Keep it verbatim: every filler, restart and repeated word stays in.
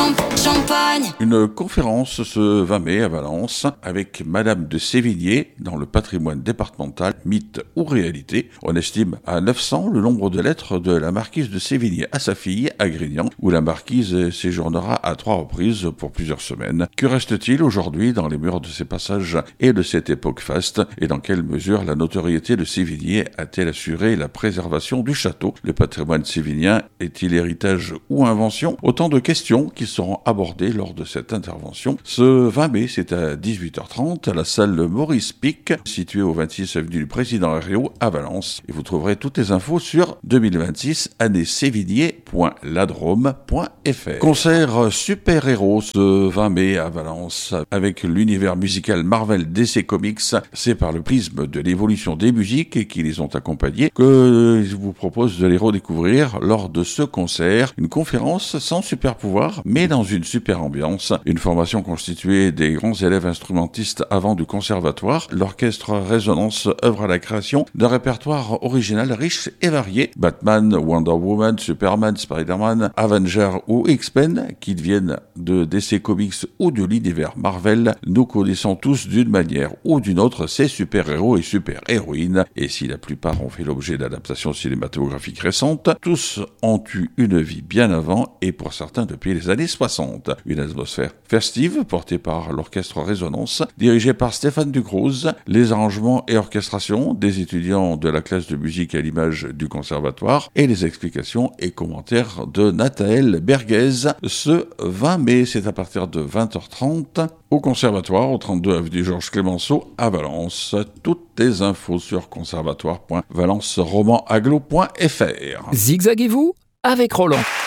champagne. Une conférence ce vingt mai à Valence avec Madame de Sévigné dans le patrimoine départemental, mythe ou réalité. On estime à neuf cents le nombre de lettres de la marquise de Sévigné à sa fille à Grignan, où la marquise séjournera à trois reprises pour plusieurs semaines. Que reste-t-il aujourd'hui dans les murs de ces passages et de cette époque faste, et dans quelle mesure la notoriété de Sévigné a-t-elle assuré la préservation du château? Le patrimoine sévignien est-il héritage ou invention? Autant de questions qui seront abordées lors de cette intervention. Ce vingt mai, c'est à dix-huit heures trente à la salle Maurice Pic, située au vingt-six avenue du Président Herriot à Valence. Et vous trouverez toutes les infos sur deux mille vingt-six année sévigné point ladrome point f r. Concert super-héros ce vingt mai à Valence avec l'univers musical Marvel D C Comics. C'est par le prisme de l'évolution des musiques qui les ont accompagnés que je vous propose de les redécouvrir lors de ce concert. Une conférence sans super pouvoir, mais dans une super ambiance. Une formation constituée des grands élèves instrumentistes avant du conservatoire. L'orchestre Résonance œuvre à la création d'un répertoire original riche et varié. Batman, Wonder Woman, Superman, Spider-Man, Avenger ou X-Men, qu'ils viennent de D C Comics ou de l'univers Marvel, nous connaissons tous d'une manière ou d'une autre ces super-héros et super-héroïnes. Et si la plupart ont fait l'objet d'adaptations cinématographiques récentes, tous ont eu une vie bien avant et pour certains depuis les années soixante. Une atmosphère festive portée par l'orchestre Résonance, dirigé par Stéphane Ducruz, les arrangements et orchestrations des étudiants de la classe de musique à l'image du conservatoire et les explications et commentaires de Nathaël Berguez. Ce vingt mai, c'est à partir de vingt heures trente au conservatoire, au trente-deux avenue Georges Clemenceau à Valence. Toutes les infos sur conservatoire point valence roman aglo point f r. Zigzaguez-vous avec Roland.